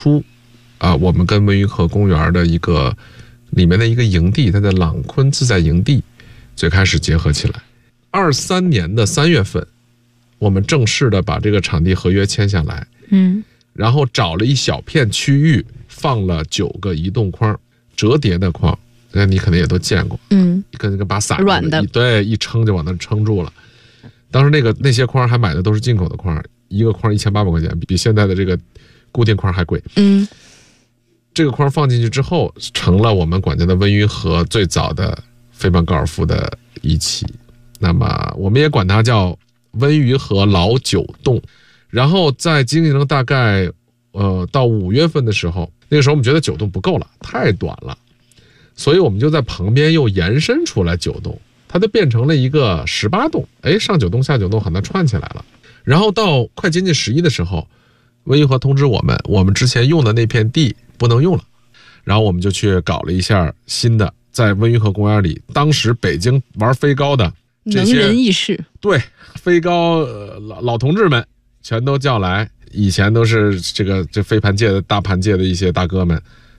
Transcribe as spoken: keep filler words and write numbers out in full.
初啊，我们跟温榆河公园的一个里面的一个营地，它的朗坤自在营地最开始结合起来。二三年的三月份，我们正式的把这个场地合约签下来， 嗯， 然后找了一小片区域，放了九个移动框，折叠的框，那你可能也都见过， 嗯， 跟跟把伞软的， 对，一撑就往那撑住了。当时那个那些框还买的都是进口的框，一个框一千八百块钱，比现在的这个固定框还贵。 嗯， 这个框放进去之后，成了我们管家的温榆河最早的飞盘高尔夫的一期。那么我们也管它叫温榆河老九洞。然后在经营了大概呃到五月份的时候，那个时候我们觉得九洞不够了，太短了，所以我们就在旁边又延伸出来九洞，它就变成了一个十八洞。哎，上九洞下九洞好像串起来了。然后到快接近十一的时候，温榆河通知我们，我们之前用的那片地不能用了，然后我们就去搞了一下新的，在温榆河公园里，当时北京玩飞高的这些能人异士， 对，飞高、呃、老老同志们全都叫来，以前都是这个这飞盘界的大盘界的一些大哥们，